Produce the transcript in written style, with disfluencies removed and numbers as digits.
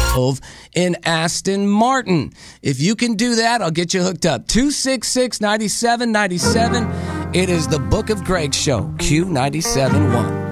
in Aston Martin. If you can do that, I'll get you hooked up. 266-9797. It is the Book of Greg Show, Q97.1.